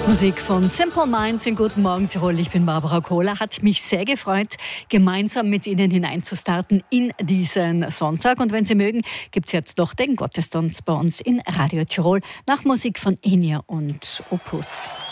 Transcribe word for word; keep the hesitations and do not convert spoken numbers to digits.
Musik von Simple Minds in Guten Morgen Tirol. Ich bin Barbara Kohler. Hat mich sehr gefreut, gemeinsam mit Ihnen hineinzustarten in diesen Sonntag. Und wenn Sie mögen, gibt es jetzt doch den Gottesdienst bei uns in Radio Tirol nach Musik von Enya und Opus.